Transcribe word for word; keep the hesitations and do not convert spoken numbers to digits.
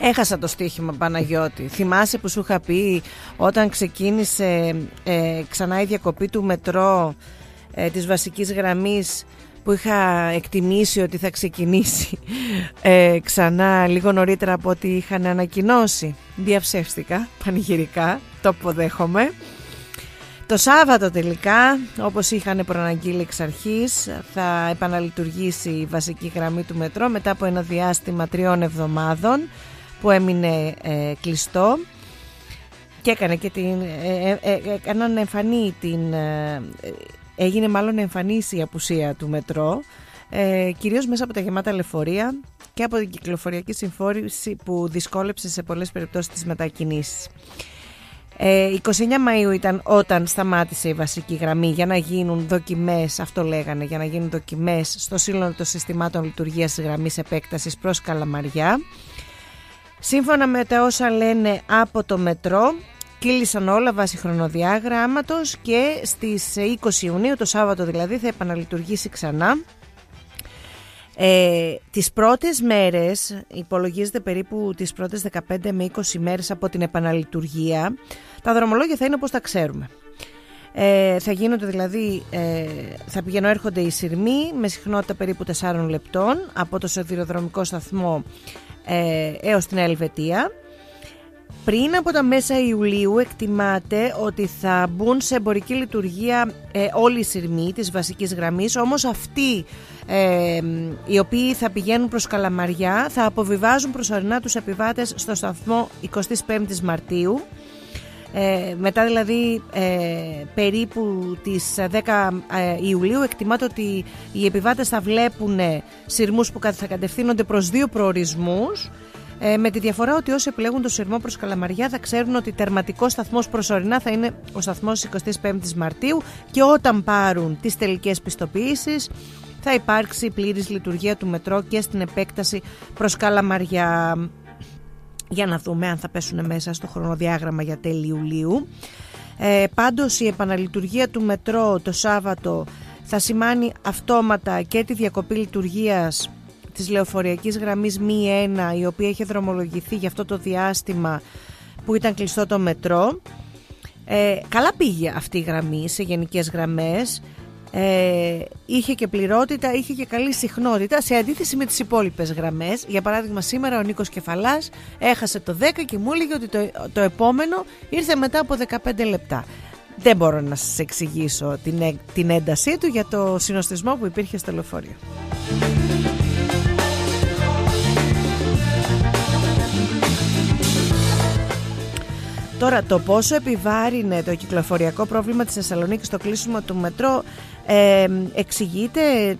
Έχασα το στοίχημα, Παναγιώτη. Θυμάσαι που σου είχα πει όταν ξεκίνησε ε, ξανά η διακοπή του μετρό ε, της βασικής γραμμής, που είχα εκτιμήσει ότι θα ξεκινήσει ε, ξανά λίγο νωρίτερα από ό,τι είχαν ανακοινώσει. Διαψεύστηκα πανηγυρικά, το αποδέχομαι. Το Σάββατο τελικά, όπως είχαν προαναγγείλει εξ αρχής, θα επαναλειτουργήσει η βασική γραμμή του μετρό μετά από ένα διάστημα τριών εβδομάδων που έμεινε ε, κλειστό, και έκανε και την, ε, ε, ε, έκαναν εμφανή την, ε, έγινε μάλλον εμφανής η απουσία του μετρό, ε, κυρίως μέσα από τα γεμάτα λεωφορεία και από την κυκλοφοριακή συμφόρηση που δυσκόλεψε σε πολλές περιπτώσεις τις μετακινήσεις. Ε, είκοσι εννέα Μαΐου ήταν όταν σταμάτησε η βασική γραμμή για να γίνουν δοκιμές, αυτό λέγανε, για να γίνουν δοκιμές στο σύνολο των συστημάτων λειτουργίας της γραμμής επέκτασης προς Καλαμαριά. Σύμφωνα με τα όσα λένε από το μετρό, κύλησαν όλα βάσει χρονοδιάγραμματος και στις είκοσι Ιουνίου, το Σάββατο δηλαδή, θα επαναλειτουργήσει ξανά. Ε, τις πρώτες μέρες, υπολογίζεται περίπου τις πρώτες δεκαπέντε με είκοσι μέρες από την επαναλειτουργία, τα δρομολόγια θα είναι όπως τα ξέρουμε. Ε, θα γίνονται δηλαδή, ε, θα πηγαίνουν έρχονται οι σειρμοί με συχνότητα περίπου τεσσάρων λεπτών από το σιδηροδρομικό σταθμό ε, έως την Ελβετία. Πριν από τα μέσα Ιουλίου εκτιμάται ότι θα μπουν σε εμπορική λειτουργία ε, όλοι οι σειρμοί της βασικής γραμμής, όμως αυτοί ε, οι οποίοι θα πηγαίνουν προς Καλαμαριά θα αποβιβάζουν προσωρινά τους επιβάτες στο σταθμό εικοστή πέμπτη Μαρτίου. Ε, μετά δηλαδή ε, περίπου τις δέκα Ιουλίου εκτιμάται ότι οι επιβάτες θα βλέπουν σειρμούς που θα κατευθύνονται προς δύο προορισμούς, ε, με τη διαφορά ότι όσοι επιλέγουν το σειρμό προς Καλαμαριά θα ξέρουν ότι τερματικός σταθμός προσωρινά θα είναι ο σταθμός εικοστή πέμπτη Μαρτίου, και όταν πάρουν τις τελικές πιστοποιήσεις θα υπάρξει πλήρης λειτουργία του μετρό και στην επέκταση προς Καλαμαριά. Για να δούμε αν θα πέσουν μέσα στο χρονοδιάγραμμα για τέλη Ιουλίου. Ε, πάντως η επαναλειτουργία του μετρό το Σάββατο θα σημάνει αυτόματα και τη διακοπή λειτουργίας της λεωφοριακής γραμμής Μη ένα, η οποία είχε δρομολογηθεί για αυτό το διάστημα που ήταν κλειστό το μετρό. Ε, καλά πήγε αυτή η γραμμή σε γενικές γραμμές. Ε, είχε και πληρότητα, είχε και καλή συχνότητα σε αντίθεση με τις υπόλοιπες γραμμές. Για παράδειγμα, σήμερα ο Νίκος Κεφαλάς έχασε το δέκα και μου έλεγε ότι το, το επόμενο ήρθε μετά από δεκαπέντε λεπτά. Δεν μπορώ να σας εξηγήσω την, την έντασή του για το συνοστισμό που υπήρχε στο λεωφορείο. Τώρα, το πόσο επιβάρυνε το κυκλοφοριακό πρόβλημα της Θεσσαλονίκης στο κλείσιμο του μετρό ε, εξηγείται